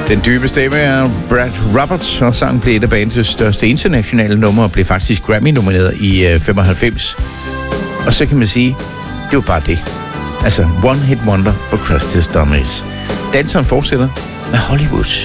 Den dybe stemme er Brad Roberts, og sangen blev et af bandets største internationale numre og blev faktisk Grammy-nomineret i 95. Og så kan man sige, det var bare det. Altså, one hit wonder for Crusty Dummies. Danseren fortsætter med Hollywood.